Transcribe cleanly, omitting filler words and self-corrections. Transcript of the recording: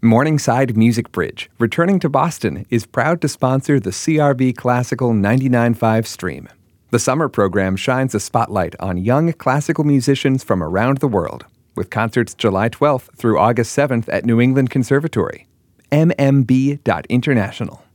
Morningside Music Bridge, returning to Boston, is proud to sponsor the CRB Classical 99.5 stream. The summer program shines a spotlight on young classical musicians from around the world, with concerts July 12th through August 7th at New England Conservatory. mmb.international.